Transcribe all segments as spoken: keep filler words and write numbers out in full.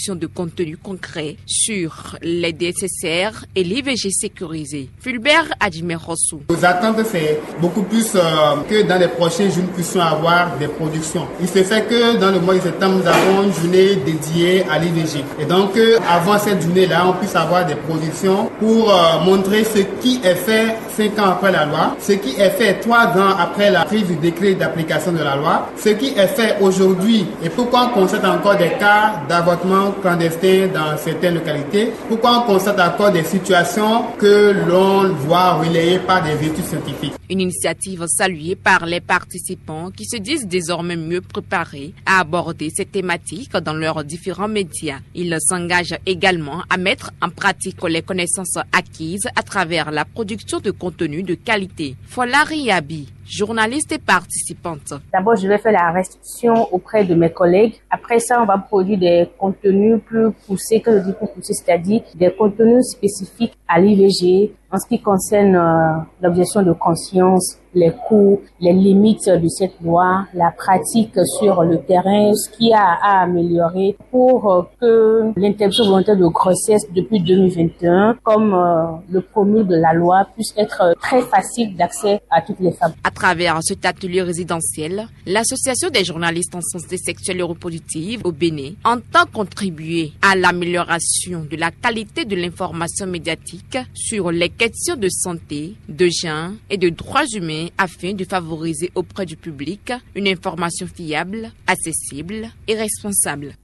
production de contenu concret sur les D S S R et l'I V G sécurisé. Fulbert Adjimerossou. Nos attentes, c'est beaucoup plus euh, que dans les prochains jours, nous puissions avoir des productions. Il se fait que dans le mois de septembre, nous avons une journée dédiée à l'I V G. Et donc, euh, avant cette journée-là, on puisse avoir des productions pour euh, montrer ce qui est fait cinq ans après la loi, ce qui est fait trois ans après la prise du décret d'application de la loi, ce qui est fait aujourd'hui et pourquoi on constate encore des cas d'avortement clandestin dans certaines localités, pourquoi on constate encore des situations que l'on voit relayées par des études scientifiques. Une initiative saluée par les participants qui se disent désormais mieux préparés à aborder ces thématiques dans leurs différents médias. Ils s'engagent également à mettre en pratique les connaissances acquises à travers la production de contenu de qualité. Folari Yabi, journaliste et participante. D'abord, je vais faire la restitution auprès de mes collègues. Après ça, on va produire des contenus plus poussés, que je dis plus poussés, c'est-à-dire des contenus spécifiques à l'I V G en ce qui concerne euh, l'objection de conscience, les coûts, les limites de cette loi, la pratique sur le terrain, ce qu'il y a à améliorer pour euh, que l'interruption volontaire de grossesse depuis deux mille vingt et un, comme euh, le promu de la loi, puisse être euh, très facile d'accès à toutes les femmes. À travers cet atelier résidentiel, l'Association des journalistes en santé sexuelle et reproductive au Bénin entend contribuer à l'amélioration de la qualité de l'information médiatique sur les questions de santé, de genre et de droits humains afin de favoriser auprès du public une information fiable, accessible et responsable.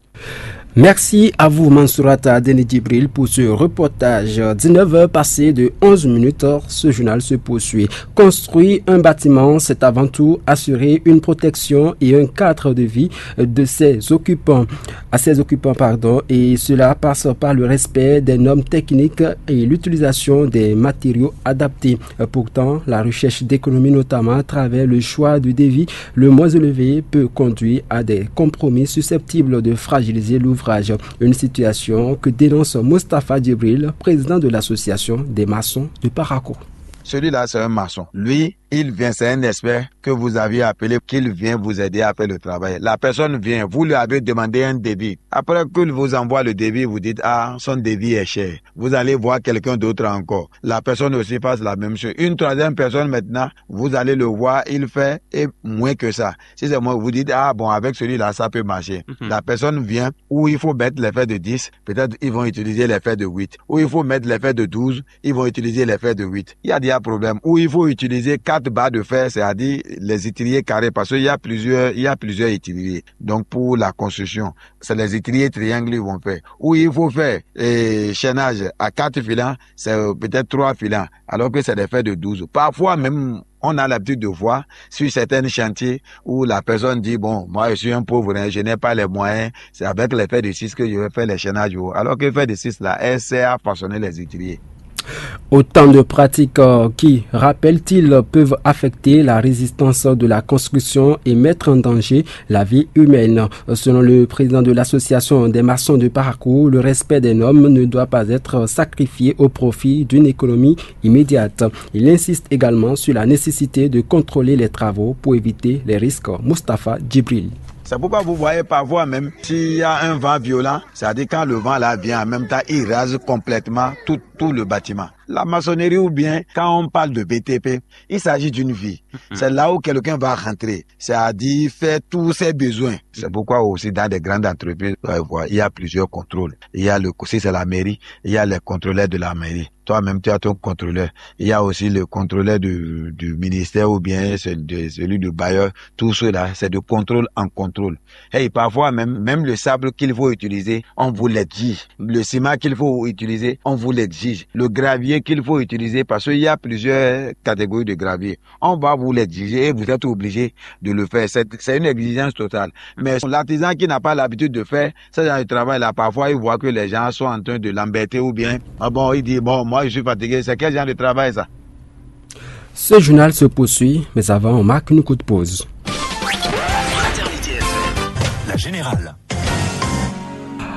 Merci à vous Mansourata Deni Djibril pour ce reportage. dix-neuf heures passées de onze minutes, ce journal se poursuit. Construire un bâtiment, c'est avant tout assurer une protection et un cadre de vie de ses occupants, à ses occupants pardon, et cela passe par le respect des normes techniques et l'utilisation des matériaux adaptés. Pourtant, la recherche d'économie, notamment à travers le choix du devis le moins élevé, peut conduire à des compromis susceptibles de fragiliser l'ouvrage. Une situation que dénonce Moustapha Djibril, président de l'association des maçons de Parakou. Celui-là, c'est un maçon. Lui, il vient, c'est un expert que vous aviez appelé, qu'il vient vous aider à faire le travail. La personne vient, vous lui avez demandé un devis. Après qu'il vous envoie le devis, vous dites, ah, son devis est cher. Vous allez voir quelqu'un d'autre encore. La personne aussi passe la même chose. Une troisième personne maintenant, vous allez le voir, il fait et moins que ça. Si c'est moi, vous dites, ah bon, avec celui-là, ça peut marcher. Mm-hmm. La personne vient, où il faut mettre l'effet de dix, peut-être ils vont utiliser l'effet de huit. Où il faut mettre l'effet de douze, ils vont utiliser l'effet de huit. Il y a des problèmes. Où il faut utiliser quatre barres de fer, c'est-à-dire les étriers carrés, parce qu'il y a plusieurs, il y a plusieurs étriers. Donc pour la construction, c'est les étriers triangles qu'ils vont faire. Où il faut faire et chaînage à quatre filants, c'est peut-être trois filants, alors que c'est l'effet de douze. Parfois même, on a l'habitude de voir sur certains chantiers où la personne dit, bon, moi je suis un pauvre, je n'ai pas les moyens, c'est avec l'effet de six que je vais faire les chaînages. Alors que l'effet de six là, elle sert à façonner les étriers. Autant de pratiques euh, qui, rappellent-ils, peuvent affecter la résistance de la construction et mettre en danger la vie humaine. Selon le président de l'association des maçons de Parakou, le respect des normes ne doit pas être sacrifié au profit d'une économie immédiate. Il insiste également sur la nécessité de contrôler les travaux pour éviter les risques. Moustapha Djibril. C'est pourquoi vous voyez parfois même, s'il y a un vent violent, c'est-à-dire quand le vent là vient en même temps, il rase complètement tout, tout le bâtiment. La maçonnerie ou bien, quand on parle de B T P, il s'agit d'une vie. C'est là où quelqu'un va rentrer, c'est-à-dire faire tous ses besoins. C'est pourquoi aussi dans des grandes entreprises, il y a plusieurs contrôles. Il y a le, si c'est la mairie, il y a les contrôleurs de la mairie. Toi-même, tu as ton contrôleur. Il y a aussi le contrôleur du, du ministère ou bien celui, celui du bailleur. Tout cela, c'est de contrôle en contrôle. Et parfois même, même le sable qu'il faut utiliser, on vous l'exige. Le ciment qu'il faut utiliser, on vous l'exige. Le gravier qu'il faut utiliser, parce qu'il y a plusieurs catégories de gravier. On va vous l'exiger et vous êtes obligé de le faire. C'est, c'est une exigence totale. Mais l'artisan qui n'a pas l'habitude de faire ce genre de travail-là, parfois il voit que les gens sont en train de l'embêter ou bien, ah bon, il dit, bon, moi je suis fatigué, c'est quel genre de travail ça? Ce journal se poursuit, mais avant on marque une courte pause. La Générale.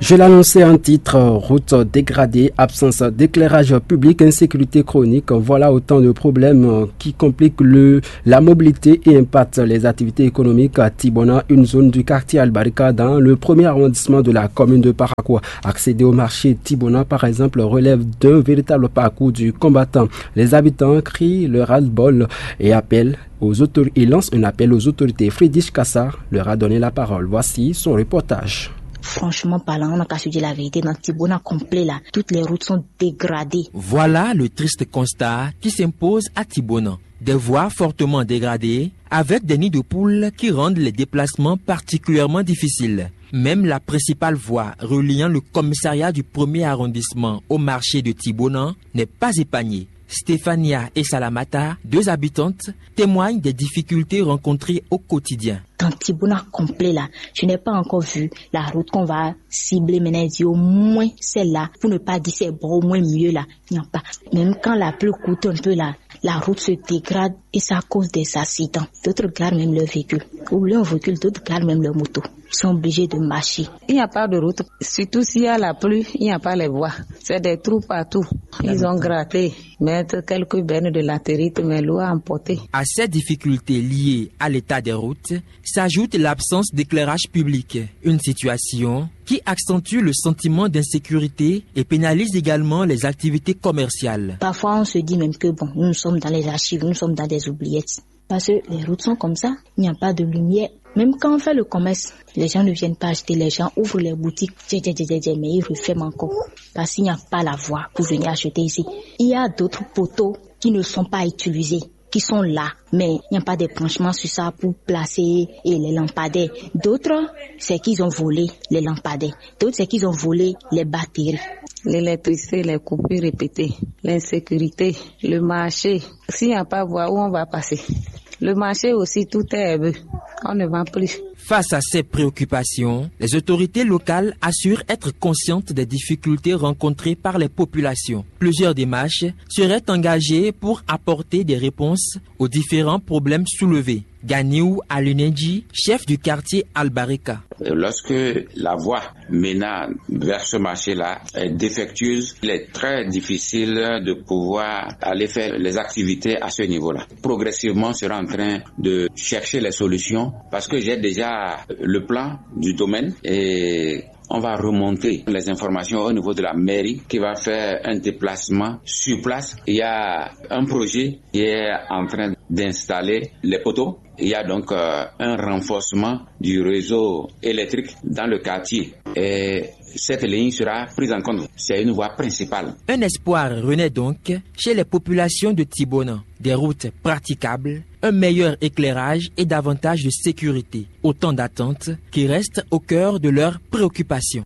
Je l'annonçais en titre, route dégradée, absence d'éclairage public, insécurité chronique. Voilà autant de problèmes qui compliquent le, la mobilité et impactent les activités économiques à Tibona, une zone du quartier Albarika dans le premier arrondissement de la commune de Parakou. Accéder au marché Tibona, par exemple, relève d'un véritable parcours du combattant. Les habitants crient le ras-le-bol et appellent aux autorités, et lancent un appel aux autorités. Friedrich Kassar leur a donné la parole. Voici son reportage. Franchement parlant, on n'a qu'à se dire la vérité, dans Tibona complet là, toutes les routes sont dégradées. Voilà le triste constat qui s'impose à Tibona. Des voies fortement dégradées, avec des nids de poules qui rendent les déplacements particulièrement difficiles. Même la principale voie reliant le commissariat du premier arrondissement au marché de Tibona n'est pas épargnée. Stéphania et Salamata, deux habitantes, témoignent des difficultés rencontrées au quotidien. Dans Tibona complet là, je n'ai pas encore vu la route qu'on va cibler maintenant, dit au moins celle-là, pour ne pas dire c'est bon, au moins mieux là, il n'y a pas. Même quand la pluie coûte un peu là, la route se dégrade et ça cause des accidents. D'autres garent même leur véhicule. Oubliez un véhicule, d'autres garent même leur moto. Ils sont obligés de marcher. Il n'y a pas de route. Surtout s'il y a la pluie, il n'y a pas les voies. C'est des trous partout. Ils ont gratté, mettre quelques bennes de latérite, mais l'eau a emporté. À ces difficultés liées à l'état des routes, s'ajoute l'absence d'éclairage public. Une situation qui accentue le sentiment d'insécurité et pénalise également les activités commerciales. Parfois, on se dit même que bon, nous sommes dans les archives, nous sommes dans des oubliettes. Parce que les routes sont comme ça, il n'y a pas de lumière. Même quand on fait le commerce, les gens ne viennent pas acheter, les gens ouvrent les boutiques, mais ils referment encore. Parce qu'il n'y a pas la voie pour venir acheter ici. Il y a d'autres poteaux qui ne sont pas utilisés, qui sont là, mais il n'y a pas de branchements sur ça pour placer et les lampadaires. D'autres, c'est qu'ils ont volé les lampadaires. D'autres, c'est qu'ils ont volé les batteries. L'électricité, les coupures répétées, l'insécurité, le marché. S'il n'y a pas voie, où on va passer? Le marché aussi, tout est herbeux. On ne vend plus. Face à ces préoccupations, les autorités locales assurent être conscientes des difficultés rencontrées par les populations. Plusieurs démarches seraient engagées pour apporter des réponses aux différents problèmes soulevés. Ganiou Aluneji, chef du quartier Albarika. Lorsque la voie menant vers ce marché-là est défectueuse, il est très difficile de pouvoir aller faire les activités à ce niveau-là. Progressivement, on sera en train de chercher les solutions parce que j'ai déjà le plan du domaine et on va remonter les informations au niveau de la mairie qui va faire un déplacement sur place. Il y a un projet qui est en train d'installer les poteaux. Il y a donc euh, un renforcement du réseau électrique dans le quartier. Et cette ligne sera prise en compte. C'est une voie principale. Un espoir renaît donc chez les populations de Tibona. Des routes praticables, un meilleur éclairage et davantage de sécurité. Autant d'attentes qui restent au cœur de leurs préoccupations.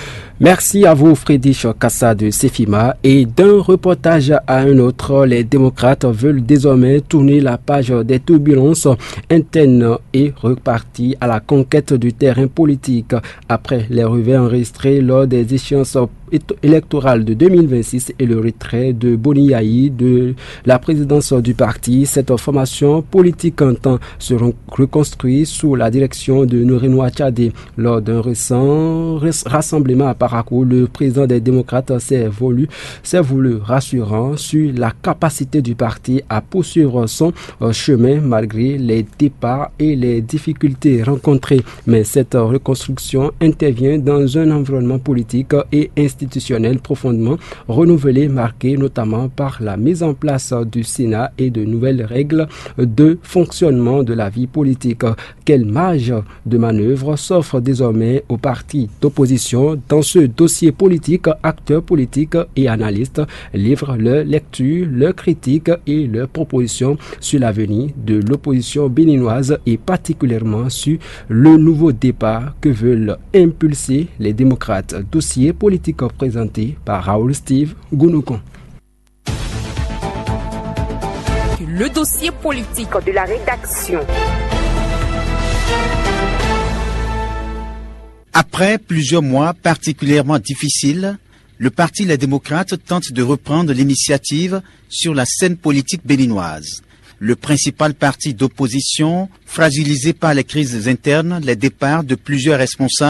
Merci à vous, Friedrich Kassa de Sefima. Et d'un reportage à un autre, les démocrates veulent désormais tourner la page des turbulences internes et repartir à la conquête du terrain politique. Après les revers enregistrés lors des échéances électorale de deux mille vingt-six et le retrait de Boni Yayi de la présidence du parti, cette formation politique entend se reconstruire sous la direction de Nourenoua Tchadé. Lors d'un récent rassemblement à Parakou, le président des démocrates s'est voulu, s'est voulu rassurant sur la capacité du parti à poursuivre son chemin malgré les départs et les difficultés rencontrées. Mais cette reconstruction intervient dans un environnement politique et institutionnel institutionnel profondément renouvelé, marqué notamment par la mise en place du Sénat et de nouvelles règles de fonctionnement de la vie politique. Quelle marge de manœuvre s'offre désormais aux partis d'opposition dans ce dossier politique? Acteurs politiques et analystes livrent leurs lectures, leurs critiques et leurs propositions sur l'avenir de l'opposition béninoise et particulièrement sur le nouveau départ que veulent impulser les démocrates. Dossier politique présenté par Raoul Steve Gounoucon. Le dossier politique de la rédaction. Après plusieurs mois particulièrement difficiles, le Parti Les Démocrates tente de reprendre l'initiative sur la scène politique béninoise. Le principal parti d'opposition, fragilisé par les crises internes, les départs de plusieurs responsables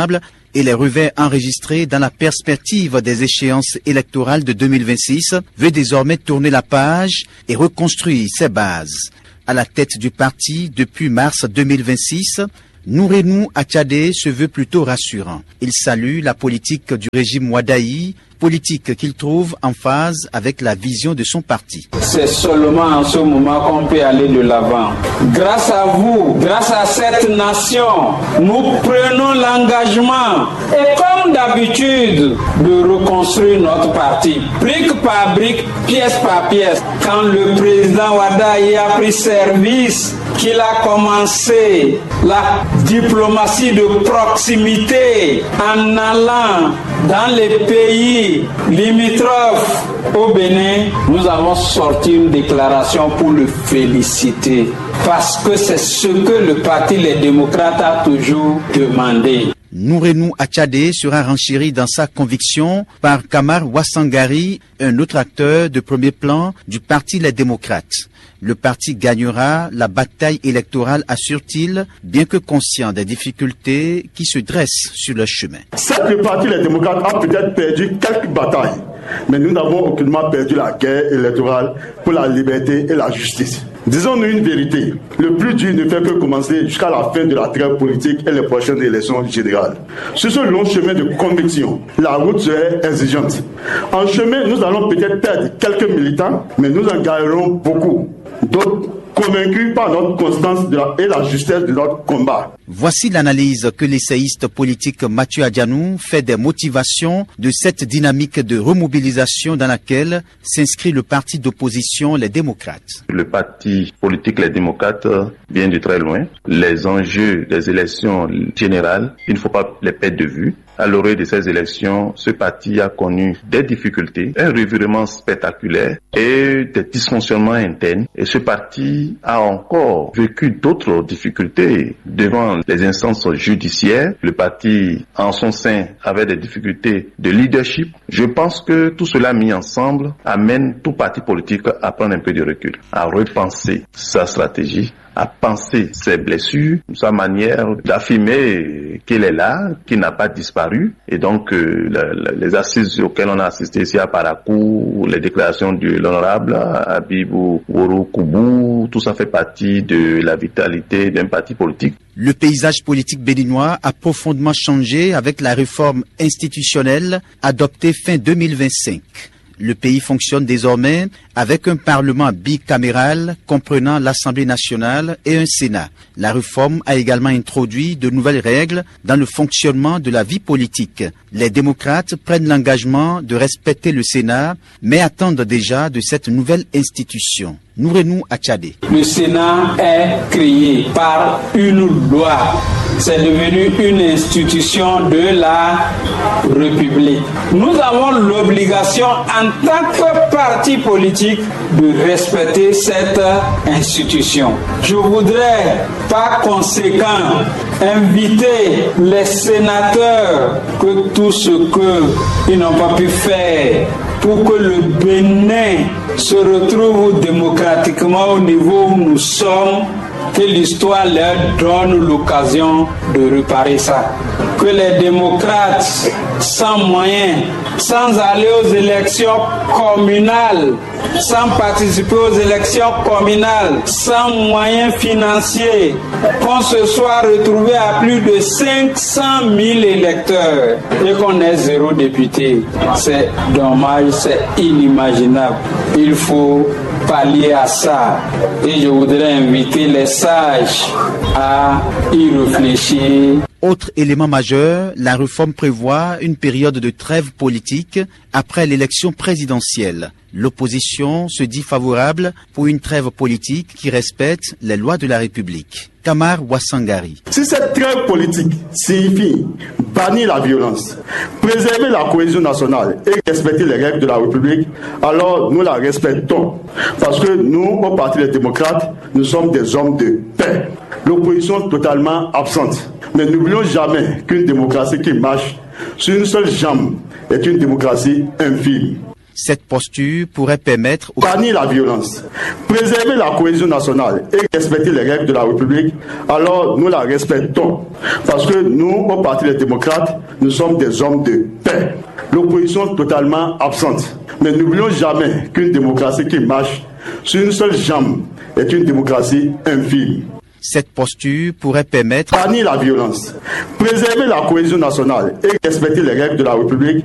et les revers enregistrés dans la perspective des échéances électorales de deux mille vingt-six, veut désormais tourner la page et reconstruire ses bases. À la tête du parti depuis mars deux mille vingt-six, Nourenou Atchadé se veut plutôt rassurant. Il salue la politique du régime Wadaï, politique qu'il trouve en phase avec la vision de son parti. C'est seulement en ce moment qu'on peut aller de l'avant. Grâce à vous, grâce à cette nation, nous prenons l'engagement, et comme d'habitude, de reconstruire notre parti, brique par brique, pièce par pièce. Quand le président Wadaï a pris service, qu'il a commencé la diplomatie de proximité en allant dans les pays limitrophes au Bénin, nous avons sorti une déclaration pour le féliciter parce que c'est ce que le parti Les Démocrates a toujours demandé. Nourenou Atchadé sera renchéri dans sa conviction par Kamar Wassangari, un autre acteur de premier plan du parti Les Démocrates. Le parti gagnera la bataille électorale, assure-t-il, bien que conscient des difficultés qui se dressent sur le chemin. Certes, le parti Les Démocrates a peut-être perdu quelques batailles, mais nous n'avons aucunement perdu la guerre électorale pour la liberté et la justice. Disons-nous une vérité, le plus dur ne fait que commencer jusqu'à la fin de la trêve politique et les prochaines élections générales. Sur ce long chemin de conviction, la route serait exigeante. En chemin, nous allons peut-être perdre quelques militants, mais nous en gagnerons beaucoup. D'autres convaincus par notre constance de la, et la justesse de notre combat. Voici l'analyse que l'essayiste politique Mathieu Adjanou fait des motivations de cette dynamique de remobilisation dans laquelle s'inscrit le parti d'opposition Les Démocrates. Le parti politique Les Démocrates vient de très loin. Les enjeux des élections générales, il ne faut pas les perdre de vue. À l'orée de ces élections, ce parti a connu des difficultés, un revirement spectaculaire et des dysfonctionnements internes. Et ce parti a encore vécu d'autres difficultés devant les instances judiciaires. Le parti, en son sein, avait des difficultés de leadership. Je pense que tout cela mis ensemble amène tout parti politique à prendre un peu de recul, à repenser sa stratégie, à penser ses blessures, sa manière d'affirmer qu'il est là, qu'il n'a pas disparu. Et donc, euh, la, la, les assises auxquelles on a assisté ici à Parakou, les déclarations de l'honorable Abibou Woro Koubou, tout ça fait partie de la vitalité d'un parti politique. Le paysage politique béninois a profondément changé avec la réforme institutionnelle adoptée fin deux mille vingt-cinq. Le pays fonctionne désormais avec un parlement bicaméral comprenant l'Assemblée nationale et un Sénat. La réforme a également introduit de nouvelles règles dans le fonctionnement de la vie politique. Les démocrates prennent l'engagement de respecter le Sénat, mais attendent déjà de cette nouvelle institution. Nourenou Atchadé. Le Sénat est créé par une loi. C'est devenu une institution de la République. Nous avons l'obligation, en tant que parti politique, de respecter cette institution. Je voudrais, par conséquent, inviter les sénateurs que tout ce qu'ils n'ont pas pu faire pour que le Bénin se retrouve démocratiquement au niveau où nous sommes, que l'histoire leur donne l'occasion de réparer ça. Que les démocrates, sans moyens, sans aller aux élections communales, sans participer aux élections communales, sans moyens financiers, qu'on se soit retrouvé à plus de cinq cent mille électeurs et qu'on ait zéro député. C'est dommage, c'est inimaginable. Il faut pallier à ça. Et je voudrais inviter les sages à y réfléchir. Autre élément majeur, la réforme prévoit une période de trêve politique après l'élection présidentielle. L'opposition se dit favorable pour une trêve politique qui respecte les lois de la République. Kamar Wassangari. Si cette trêve politique signifie bannir la violence, préserver la cohésion nationale et respecter les règles de la République, alors nous la respectons. Parce que nous, au Parti des démocrates, nous sommes des hommes de paix. L'opposition totalement absente. Mais n'oublions jamais qu'une démocratie qui marche sur une seule jambe est une démocratie infime. Cette posture pourrait permettre... Bannir la violence, préserver la cohésion nationale et respecter les règles de la République, alors nous la respectons. Parce que nous, au Parti des démocrates, nous sommes des hommes de paix. L'opposition totalement absente. Mais n'oublions jamais qu'une démocratie qui marche sur une seule jambe est une démocratie infime. Cette posture pourrait permettre... Bannir la violence, préserver la cohésion nationale et respecter les règles de la République,